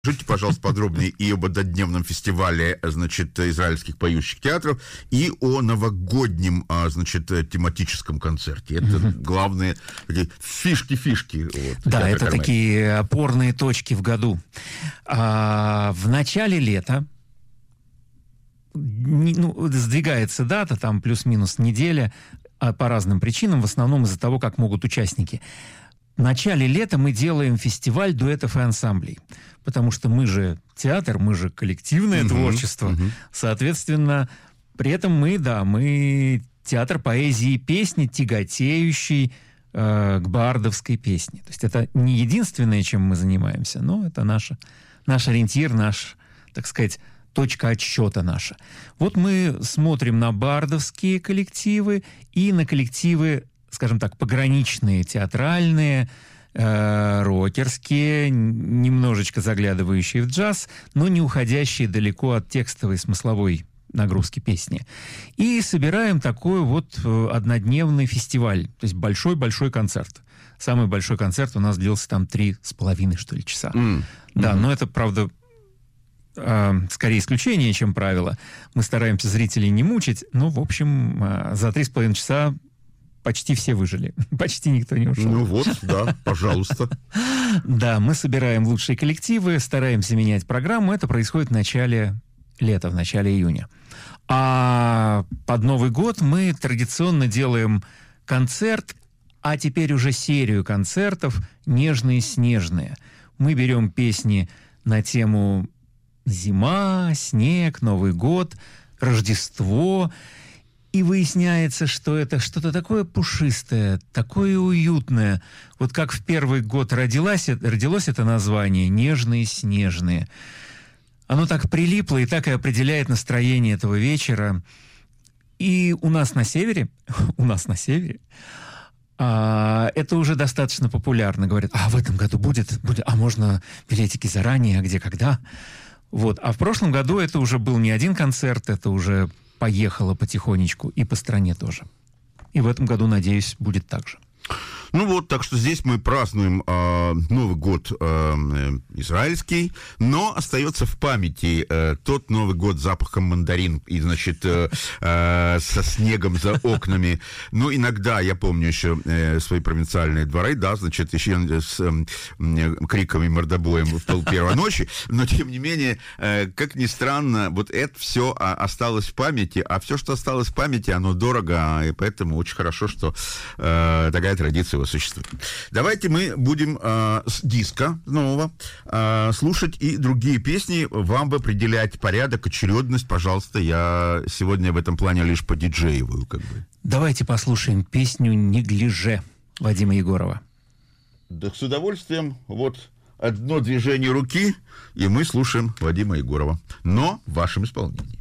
Скажите, пожалуйста, подробнее и об однодневном фестивале, значит, израильских поющих театров, и о новогоднем, значит, тематическом концерте. Это главные такие фишки. Вот, да, это Кармель. Такие опорные точки в году. В начале лета сдвигается дата, там плюс-минус неделя, по разным причинам, в основном из-за того, как могут участники. В начале лета мы делаем фестиваль дуэтов и ансамблей, потому что мы же театр, мы же коллективное творчество. Соответственно, при этом мы театр поэзии и песни, тяготеющий к бардовской песне. То есть это не единственное, чем мы занимаемся, но это наш ориентир, так сказать, точка отсчета наша. Вот мы смотрим на бардовские коллективы и на коллективы, скажем так, пограничные, театральные, рокерские, немножечко заглядывающие в джаз, но не уходящие далеко от текстовой смысловой нагрузки песни. И собираем такой вот однодневный фестиваль, то есть большой-большой концерт. Самый большой концерт у нас длился там 3,5, что ли, часа. Да, но это, правда, скорее исключение, чем правило. Мы стараемся зрителей не мучить, но, в общем, за 3,5 часа почти все выжили. Почти никто не ушел. Ну вот, да, пожалуйста. Да, мы собираем лучшие коллективы, стараемся менять программу. Это происходит в начале лета, в начале июня. А под Новый год мы традиционно делаем концерт, а теперь уже серию концертов «Нежные-снежные». Мы берем песни на тему зима, снег, Новый год, Рождество. И выясняется, что это что-то такое пушистое, такое уютное. Вот как в первый год родилось это название «Нежные-снежные». Оно так прилипло и так и определяет настроение этого вечера. И у нас на севере, это уже достаточно популярно. Говорят, в этом году будет, а можно билетики заранее, а где, когда? Вот. А в прошлом году это уже был не один концерт, это уже поехало потихонечку и по стране тоже. И в этом году, надеюсь, будет так же. Ну вот, так что здесь мы празднуем Новый год израильский, но остается в памяти тот Новый год с запахом мандарин и, значит, со снегом за окнами. Ну, иногда, я помню еще свои провинциальные дворы, да, значит, еще с криком и мордобоем в 1:30 ночи, но, тем не менее, как ни странно, вот это все осталось в памяти, а все, что осталось в памяти, оно дорого, и поэтому очень хорошо, что такая традиция существует. Давайте мы будем с диска нового слушать и другие песни. Вам бы определять порядок, очередность, пожалуйста. Я сегодня в этом плане лишь подиджеиваю, как бы. Давайте послушаем песню «Неглиже» Вадима Егорова. Да, с удовольствием. Вот одно движение руки, и мы слушаем Вадима Егорова. Но в вашем исполнении.